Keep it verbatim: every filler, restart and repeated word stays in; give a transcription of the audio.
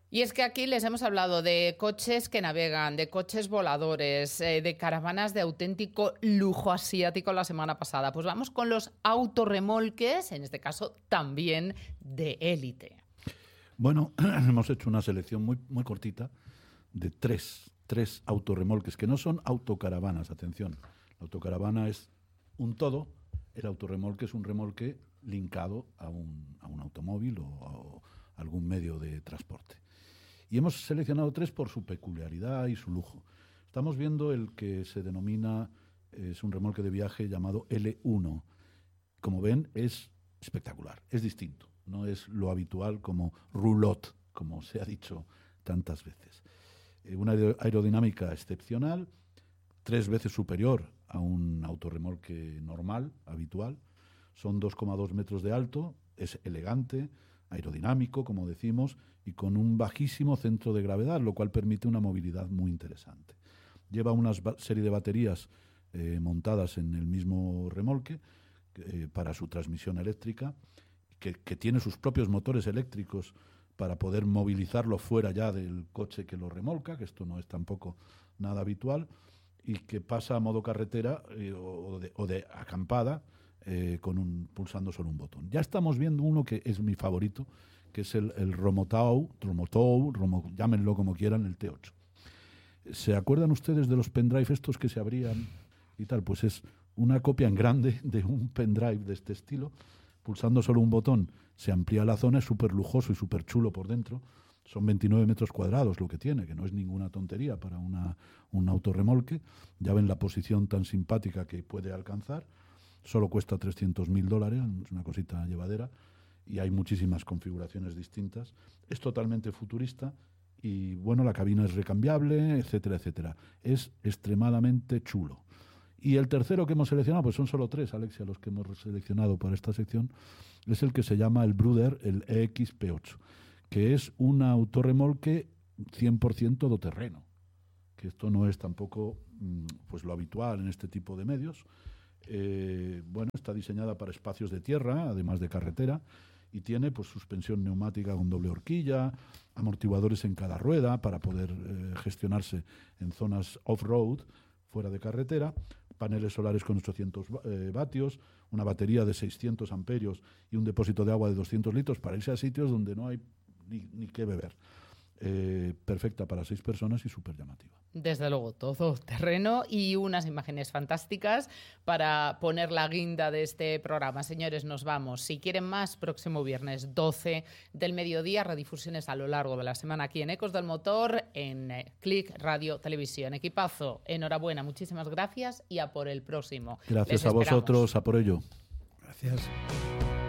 Y es que aquí les hemos hablado de coches que navegan, de coches voladores, eh, de caravanas de auténtico lujo asiático la semana pasada. Pues vamos con los autorremolques, en este caso también de élite. Bueno, hemos hecho una selección muy, muy cortita de tres, tres autorremolques, que no son autocaravanas, atención. La autocaravana es un todo, el autorremolque es un remolque linkado a un, a un automóvil o a algún medio de transporte. Y hemos seleccionado tres por su peculiaridad y su lujo. Estamos viendo el que se denomina, es un remolque de viaje llamado L uno. Como ven, es espectacular, es distinto. No es lo habitual como roulotte, como se ha dicho tantas veces. Eh, una aerodinámica excepcional, tres veces superior a un autorremolque normal, habitual. Son dos coma dos metros de alto, es elegante, aerodinámico, como decimos, y con un bajísimo centro de gravedad, lo cual permite una movilidad muy interesante. Lleva una serie de baterías eh, montadas en el mismo remolque eh, para su transmisión eléctrica, que, que tiene sus propios motores eléctricos para poder movilizarlo fuera ya del coche que lo remolca, que esto no es tampoco nada habitual, y que pasa a modo carretera eh, o, de, o de acampada, eh, con un, pulsando solo un botón. Ya estamos viendo uno que es mi favorito, que es el, el Romotou, Romotou, Romo, llámenlo como quieran, el T ocho. ¿Se acuerdan ustedes de los pendrive estos que se abrían y tal? Pues es una copia en grande de un pendrive de este estilo. Pulsando solo un botón se amplía la zona, es súper lujoso y súper chulo por dentro. Son veintinueve metros cuadrados lo que tiene, que no es ninguna tontería para una, un autorremolque. Ya ven la posición tan simpática que puede alcanzar. Solo cuesta trescientos mil dólares, es una cosita llevadera. Y hay muchísimas configuraciones distintas. Es totalmente futurista y, bueno, la cabina es recambiable, etcétera, etcétera. Es extremadamente chulo. Y el tercero que hemos seleccionado, pues son solo tres, Alexia, los que hemos seleccionado para esta sección, es el que se llama el Bruder, el E X P ocho, que es un autorremolque cien por ciento todoterreno, que esto no es tampoco pues lo habitual en este tipo de medios. Eh, bueno, está diseñada para espacios de tierra, además de carretera, y tiene pues suspensión neumática con doble horquilla, amortiguadores en cada rueda para poder eh, gestionarse en zonas off-road, fuera de carretera, paneles solares con ochocientos eh, vatios, una batería de seiscientos amperios y un depósito de agua de doscientos litros para irse a sitios donde no hay ni, ni qué beber. Eh, perfecta para seis personas y súper llamativa. Desde luego, todo terreno y unas imágenes fantásticas para poner la guinda de este programa. Señores, nos vamos. Si quieren más, próximo viernes doce del mediodía, redifusiones a lo largo de la semana aquí en Ecos del Motor, en eh, Click Radio Televisión. Equipazo, enhorabuena, muchísimas gracias y a por el próximo. Gracias a vosotros, a por ello. Gracias.